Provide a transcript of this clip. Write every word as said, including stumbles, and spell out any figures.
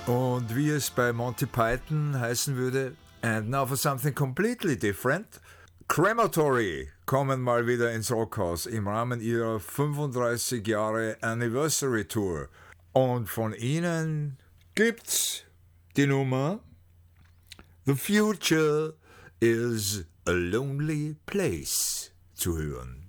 Und wie es bei Monty Python heißen würde, and now for something completely different. Crematory kommen mal wieder ins Rockhaus im Rahmen ihrer fünfunddreißig Jahre Anniversary Tour. Und von ihnen gibt's die Nummer The Future is a Lonely Place zu hören.